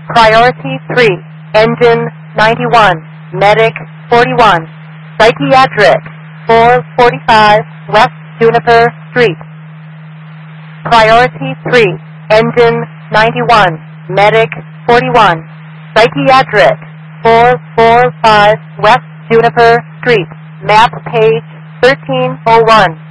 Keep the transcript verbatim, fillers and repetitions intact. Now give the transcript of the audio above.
Priority three, Engine ninety-one, Medic forty-one, Psychiatric four forty-five West Juniper Street. Priority three, Engine ninety-one, Medic forty-one, Psychiatric four forty-five West Juniper Street. Map page thirteen oh one.